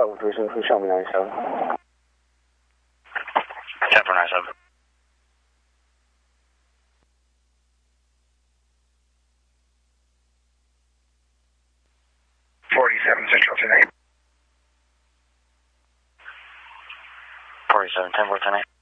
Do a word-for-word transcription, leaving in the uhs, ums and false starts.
twelve, reason from Shelby ninety-seven. ten four ninety-seven. forty-seven Central ten eight. forty-seven, ten four ten eight.